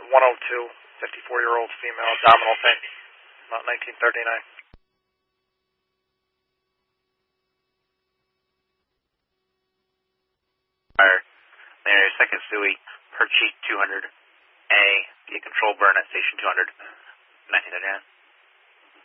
102, 54-year-old female, abdominal pain, about 1939. Fire, Mary 2nd Suite, per sheet 200A, the control burn at station 200, 1939.